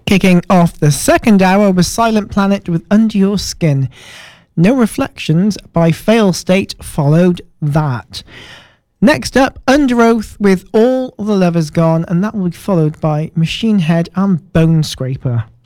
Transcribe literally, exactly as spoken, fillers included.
Kicking off the second hour was Silent Planet with Under Your Skin. No Reflections by Fail State followed that. Next up, Under Oath with All the Lovers Gone, and that will be followed by Machine Head and Bone Scraper.